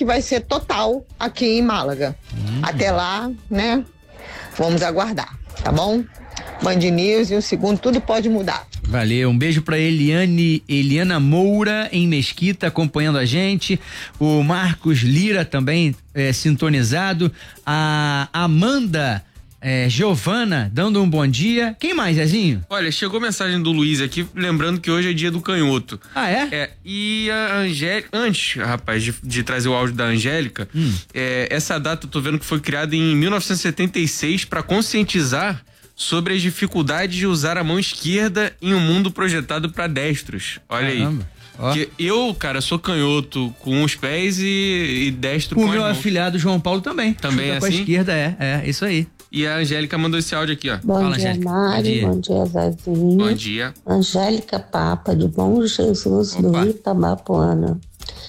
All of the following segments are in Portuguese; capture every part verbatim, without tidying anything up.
vai ser total aqui em Málaga. Hum. Até lá, né? Vamos aguardar, tá bom? Band News e o segundo, tudo pode mudar. Valeu, um beijo pra Eliane, Eliana Moura em Mesquita acompanhando a gente, o Marcos Lira também é, sintonizado, a Amanda é, Giovana dando um bom dia. Quem mais, Zezinho? Olha, chegou mensagem do Luiz aqui, lembrando que hoje é dia do canhoto. Ah, é? É, e a Angélica, antes, rapaz, de, de trazer o áudio da Angélica, hum. é, essa data eu tô vendo que foi criada em mil novecentos e setenta e seis para conscientizar sobre as dificuldades de usar a mão esquerda em um mundo projetado para destros. Olha Caramba. aí. Ó. Que eu, cara, sou canhoto com os pés e, e destro o com as meu mãos. afilhado João Paulo também. Também é com assim? a esquerda, é, é, isso aí. E a Angélica mandou esse áudio aqui, ó. Bom Fala, dia, Angélica. Mari. Bom dia, bom dia Zezinho. Bom dia. Angélica Papa, de Bom Jesus, Opa. do Itabapoana.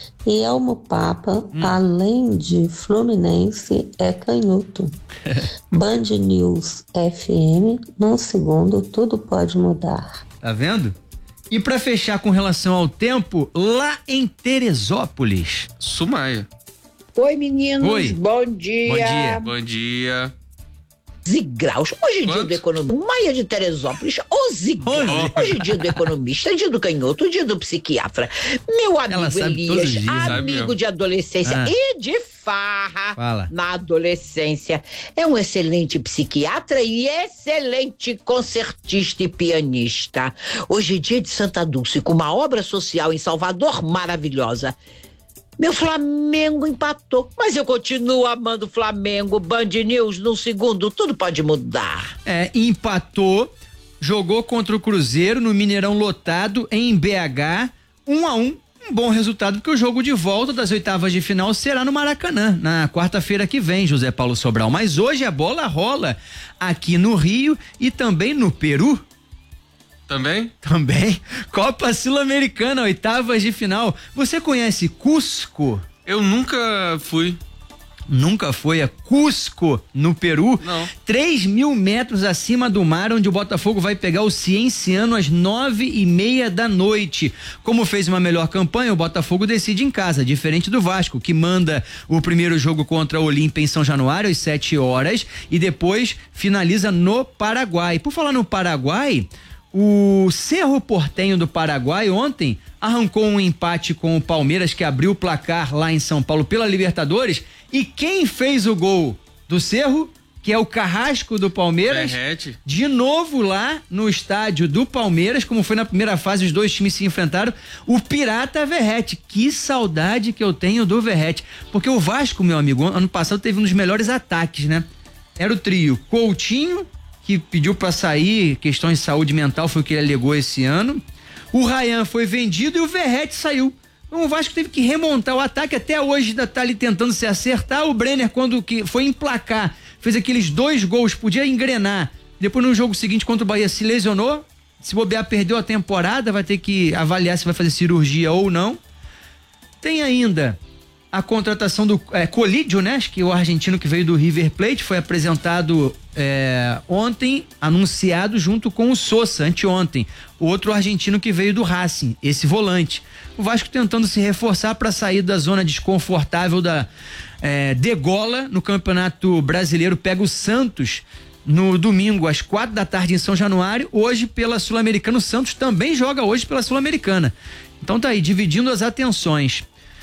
E Elmo Papa, hum. além de fluminense, é canhoto. Band News F M, num segundo, tudo pode mudar. Tá vendo? E pra fechar com relação ao tempo, lá em Teresópolis. Sumaia. Oi, meninos. Oi. Bom dia. Bom dia. Bom dia. onze graus. Hoje é dia Quanto? do economista. Maia de Teresópolis, onze graus. Hoje é dia do economista, dia do canhoto, dia do psiquiatra. Meu amigo Elias, dias, amigo de adolescência ah. e de farra Fala. na adolescência. É um excelente psiquiatra e excelente concertista e pianista. Hoje é dia de Santa Dulce, com uma obra social em Salvador maravilhosa. Meu Flamengo empatou, mas eu continuo amando o Flamengo. Band News, num segundo, tudo pode mudar. É, empatou, jogou contra o Cruzeiro no Mineirão lotado em B H, um a um. Um bom resultado, porque o jogo de volta das oitavas de final será no Maracanã, na quarta-feira que vem, José Paulo Sobral. Mas hoje a bola rola aqui no Rio e também no Peru. Também? Também. Copa Sul-Americana, oitavas de final. Você conhece Cusco? Eu nunca fui. Nunca foi a Cusco, no Peru? Não. três mil metros acima do mar, onde o Botafogo vai pegar o Cienciano às nove e meia da noite. Como fez uma melhor campanha, o Botafogo decide em casa, diferente do Vasco, que manda o primeiro jogo contra o Olímpia em São Januário às sete horas e depois finaliza no Paraguai. Por falar no Paraguai, o Cerro Porteño do Paraguai ontem arrancou um empate com o Palmeiras, que abriu o placar lá em São Paulo pela Libertadores. E quem fez o gol do Cerro, que é o Carrasco do Palmeiras, Verrete. de novo lá no estádio do Palmeiras, como foi na primeira fase, os dois times se enfrentaram, o Pirata Verrete. Que saudade que eu tenho do Verrete, porque o Vasco, meu amigo, ano passado teve um dos melhores ataques, né? Era o trio Coutinho, que pediu pra sair, questões de saúde mental foi o que ele alegou esse ano, o Ryan foi vendido e o Verrete saiu. Então o Vasco teve que remontar o ataque, até hoje ainda tá ali tentando se acertar. O Brenner, quando que foi emplacar, fez aqueles dois gols, podia engrenar. Depois no jogo seguinte contra o Bahia se lesionou, se bobear perdeu a temporada, vai ter que avaliar se vai fazer cirurgia ou não. Tem ainda a contratação do é, Colídio, né? Acho que o argentino que veio do River Plate foi apresentado é, ontem, anunciado junto com o Sosa, anteontem. O outro argentino que veio do Racing, esse volante. O Vasco tentando se reforçar para sair da zona desconfortável da é, degola no Campeonato Brasileiro. Pega o Santos no domingo às quatro da tarde em São Januário. Hoje pela Sul-Americana, o Santos também joga hoje pela Sul-Americana. Então tá aí, dividindo as atenções.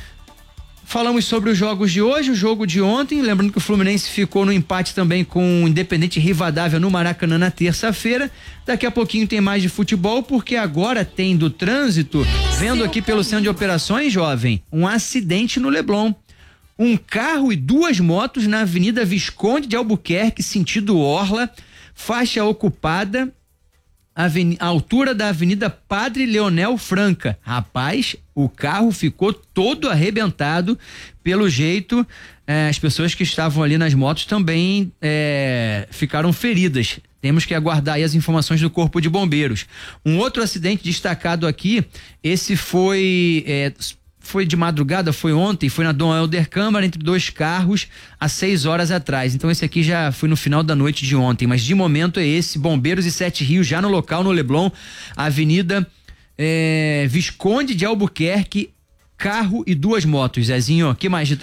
Falamos sobre os jogos de hoje, o jogo de ontem, lembrando que o Fluminense ficou no empate também com o Independente Rivadavia no Maracanã na terça-feira. Daqui a pouquinho tem mais de futebol, porque agora tem do trânsito, vendo aqui pelo centro de operações, jovem, um acidente no Leblon. Um carro e duas motos na Avenida Visconde de Albuquerque, sentido Orla, faixa ocupada, Aven... a altura da Avenida Padre Leonel Franca. Rapaz, o carro ficou todo arrebentado. Pelo jeito, eh, as pessoas que estavam ali nas motos também eh, ficaram feridas. Temos que aguardar aí as informações do Corpo de Bombeiros. Um outro acidente destacado aqui, esse foi... Eh, foi de madrugada, foi ontem, foi na Dom Helder Câmara, entre dois carros, há seis horas atrás. Então esse aqui já foi no final da noite de ontem, mas de momento é esse, Bombeiros e Sete Rios já no local, no Leblon, Avenida é, Visconde de Albuquerque, carro e duas motos. Zezinho, o que mais de